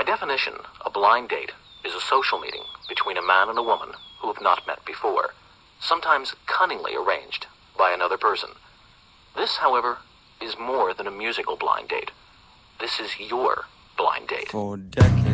definition, a blind date is a social meeting between a man and a woman who have not met before, sometimes cunningly arranged by another person. This, however, is more than a musical blind date. This is your blind date. For decades.